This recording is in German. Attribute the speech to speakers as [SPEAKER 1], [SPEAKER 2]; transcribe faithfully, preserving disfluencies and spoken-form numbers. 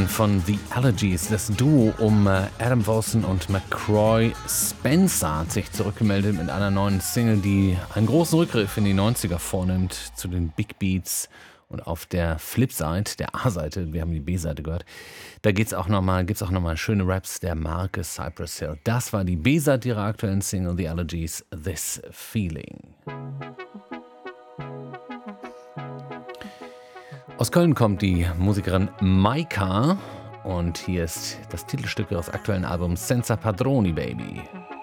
[SPEAKER 1] Wilson von The Allergies. Das Duo um äh, Adam Wilson und McCroy Spencer hat sich zurückgemeldet mit einer neuen Single, die einen großen Rückgriff in die neunziger vornimmt zu den Big Beats. Und auf der Flipside, der A-Seite, wir haben die B-Seite gehört, da geht's auch noch mal, gibt's auch nochmal schöne Raps der Marke Cypress Hill. Das war die B-Seite ihrer aktuellen Single The Allergies, This Feeling. Aus Köln kommt die Musikerin Maika und hier ist das Titelstück ihres aktuellen Albums Senza Padroni Baby.